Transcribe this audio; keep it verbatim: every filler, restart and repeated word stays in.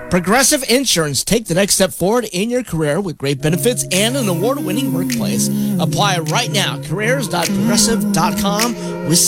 Progressive Insurance. Take the next step forward in your career with great benefits and an award-winning workplace. Apply right now. careers dot progressive dot com with